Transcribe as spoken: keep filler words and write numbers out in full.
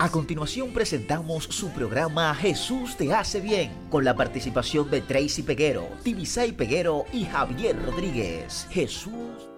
A continuación presentamos su programa Jesús te hace bien, con la participación de Tracy Peguero, Tibisay Peguero y Javier Rodríguez. Jesús